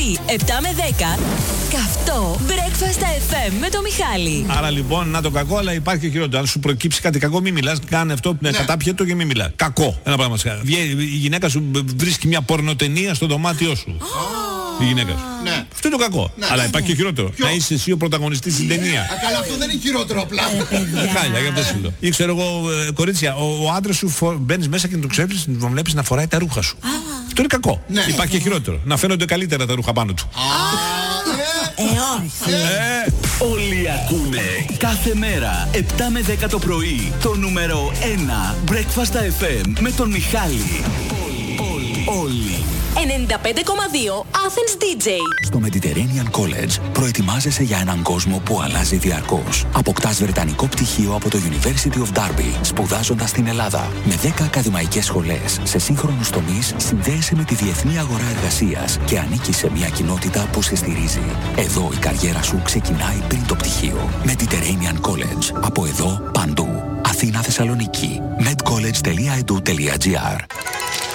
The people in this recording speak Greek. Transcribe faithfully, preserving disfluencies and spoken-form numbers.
πρωί, επτά με δέκα, καυτό Breakfast εφ εμ με το Μιχάλη. Άρα λοιπόν, να το κακό, αλλά υπάρχει και χειρότερο. Αν σου προκύψει κάτι κακό, μην μιλάς. Κάνε αυτό, ναι. Κατάπιετο και μην μιλάς. Κακό. Ένα πράγμα. Η γυναίκα σου βρίσκει μια πορνοτενία στο δωμάτιό σου. Η γυναίκα σου. Ναι. Αυτό είναι το κακό. Ναι, αλλά ναι, υπάρχει ναι. και χειρότερο. Ποιο? Να είσαι εσύ ο πρωταγωνιστής στην ταινία. Α, καλά, αυτό δεν είναι χειρότερο απλά. Χάλια, για αυτό σου λέω. Ή ξέρω εγώ, κορίτσια, ο, ο άντρας σου φο... μπαίνεις μέσα και τον ξέρεις, τον βλέπεις να φοράει τα ρούχα σου. Αυτό είναι κακό. Ναι. Υπάρχει και χειρότερο. Να φαίνονται καλύτερα τα ρούχα πάνω του. Ε, όχι. Όλοι ακούνε κάθε μέρα επτά με δέκα το πρωί το νούμερο ένα Breakfast εφ εμ με τον Μιχάλη. Όλοι. Όλοι. ενενήντα πέντε κόμμα δύο Athens ντι τζέι. Στο Mediterranean College προετοιμάζεσαι για έναν κόσμο που αλλάζει διαρκώς. Αποκτάς βρετανικό πτυχίο από το University of Derby, σπουδάζοντας στην Ελλάδα. Με δέκα ακαδημαϊκές σχολές σε σύγχρονους τομείς, συνδέεσαι με τη διεθνή αγορά εργασίας και ανήκεις σε μια κοινότητα που σε στηρίζει. Εδώ η καριέρα σου ξεκινάει πριν το πτυχίο. Mediterranean College. Από εδώ παντού. Αθήνα, Θεσσαλονίκη. medcollege τελεία e d u τελεία g r.